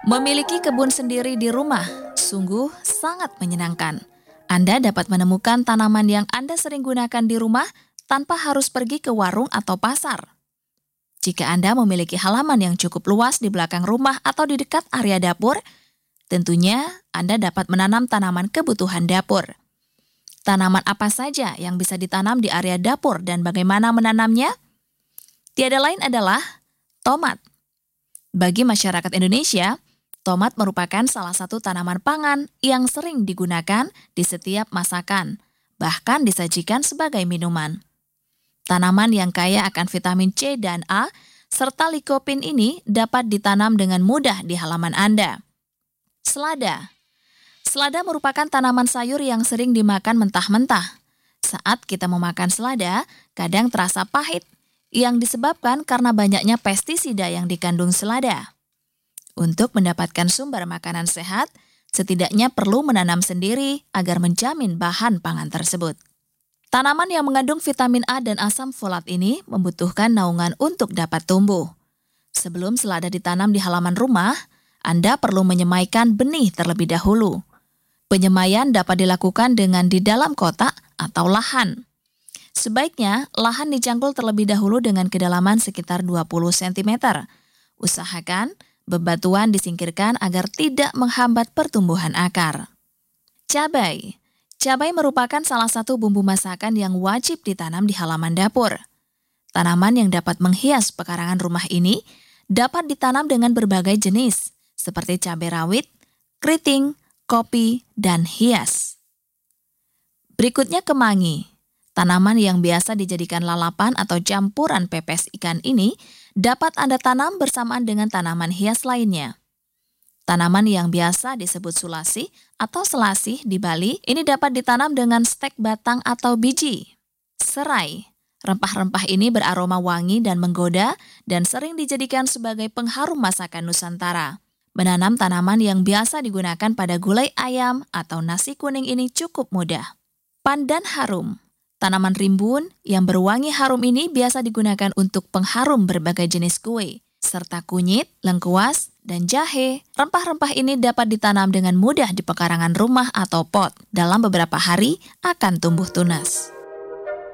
Memiliki kebun sendiri di rumah sungguh sangat menyenangkan. Anda dapat menemukan tanaman yang Anda sering gunakan di rumah tanpa harus pergi ke warung atau pasar. Jika Anda memiliki halaman yang cukup luas di belakang rumah atau di dekat area dapur, tentunya Anda dapat menanam tanaman kebutuhan dapur. Tanaman apa saja yang bisa ditanam di area dapur dan bagaimana menanamnya? Tiada lain adalah tomat. Bagi masyarakat Indonesia, tomat merupakan salah satu tanaman pangan yang sering digunakan di setiap masakan, bahkan disajikan sebagai minuman. Tanaman yang kaya akan vitamin C dan A serta likopin ini dapat ditanam dengan mudah di halaman Anda. Selada. Selada merupakan tanaman sayur yang sering dimakan mentah-mentah. Saat kita memakan selada, kadang terasa pahit, yang disebabkan karena banyaknya pestisida yang dikandung selada. Untuk mendapatkan sumber makanan sehat, setidaknya perlu menanam sendiri agar menjamin bahan pangan tersebut. Tanaman yang mengandung vitamin A dan asam folat ini membutuhkan naungan untuk dapat tumbuh. Sebelum selada ditanam di halaman rumah, Anda perlu menyemaikan benih terlebih dahulu. Penyemaian dapat dilakukan dengan di dalam kotak atau lahan. Sebaiknya, lahan dicangkul terlebih dahulu dengan kedalaman sekitar 20 cm. Usahakan bebatuan disingkirkan agar tidak menghambat pertumbuhan akar. Cabai. Cabai merupakan salah satu bumbu masakan yang wajib ditanam di halaman dapur. Tanaman yang dapat menghias pekarangan rumah ini dapat ditanam dengan berbagai jenis, seperti cabai rawit, keriting, kopi, dan hias. Berikutnya kemangi. Tanaman yang biasa dijadikan lalapan atau campuran pepes ikan ini dapat Anda tanam bersamaan dengan tanaman hias lainnya. Tanaman yang biasa disebut sulasi atau selasih di Bali ini dapat ditanam dengan stek batang atau biji. Serai. Rempah-rempah ini beraroma wangi dan menggoda dan sering dijadikan sebagai pengharum masakan Nusantara. Menanam tanaman yang biasa digunakan pada gulai ayam atau nasi kuning ini cukup mudah. Pandan harum. Tanaman rimbun yang berwangi harum ini biasa digunakan untuk pengharum berbagai jenis kue, serta kunyit, lengkuas, dan jahe. Rempah-rempah ini dapat ditanam dengan mudah di pekarangan rumah atau pot. Dalam beberapa hari akan tumbuh tunas.